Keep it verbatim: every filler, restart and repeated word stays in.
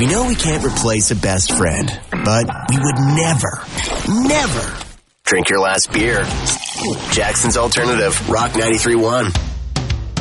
We know we can't replace a best friend, but we would never, never drink your last beer. Jackson's Alternative, Rock ninety-three point one.